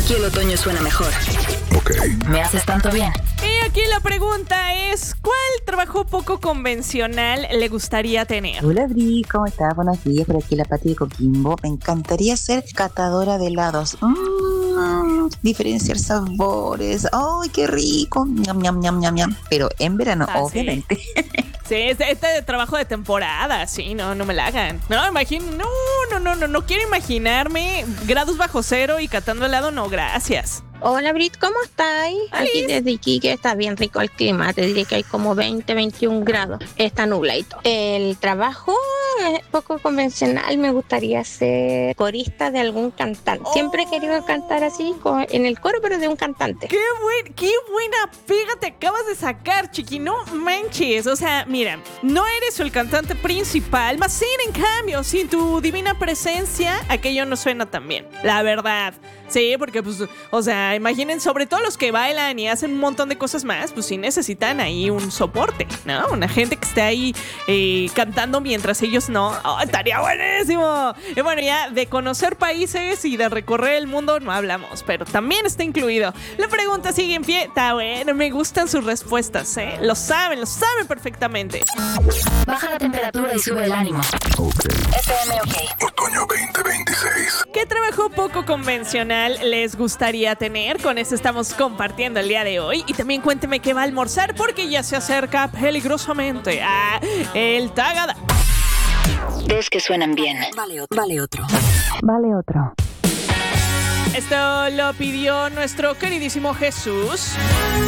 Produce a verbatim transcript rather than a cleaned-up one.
Aquí el otoño suena mejor. Ok. Me haces tanto bien. Y aquí la pregunta es, ¿cuál trabajo poco convencional le gustaría tener? Hola, Bri, ¿cómo estás? Buenos días, por aquí la Pati de Coquimbo. Me encantaría ser catadora de helados. Mmm, diferenciar sabores. ¡Ay, qué rico! Ñam, ñam, ñam, ñam, ñam. Pero en verano, Ah, obviamente. Sí, sí este, este trabajo de temporada, sí, no, no me la hagan. No, imagino, no, no, no, no, no quiero imaginarme grados bajo cero y catando helado, no, gracias. Hola Brit, ¿cómo estáis? Aquí desde Iquique está bien rico el clima, te diré que hay como veinte, veintiún grados, está nubladito. El trabajo es poco convencional, me gustaría ser corista de algún cantante. Siempre he querido cantar así, en el coro, pero de un cantante. ¡Qué, buen, qué buena pega te acabas de sacar, chiqui! No manches, o sea, mira, no eres el cantante principal, mas sin en cambio, sin tu divina presencia, aquello no suena tan bien, la verdad. Sí, porque pues, o sea, imaginen, sobre todo los que bailan y hacen un montón de cosas más, pues sí necesitan ahí un soporte, ¿no? Una gente que esté ahí eh, cantando mientras ellos no. ¡Oh, estaría buenísimo! Y bueno, ya de conocer países y de recorrer el mundo no hablamos, pero también está incluido. La pregunta sigue en pie. Está bueno, me gustan sus respuestas, ¿eh? Lo saben, lo saben perfectamente. Baja la temperatura y sube el ánimo. Ok. F M OK. Otoño veinte veintiséis. ¿Qué trabajo poco convencional les gustaría tener? Con eso estamos compartiendo el día de hoy. Y también cuénteme qué va a almorzar, porque ya se acerca peligrosamente a el Tagada. Dos que suenan bien. Vale otro. Vale otro. Vale, otro. Esto lo pidió nuestro queridísimo Jesús.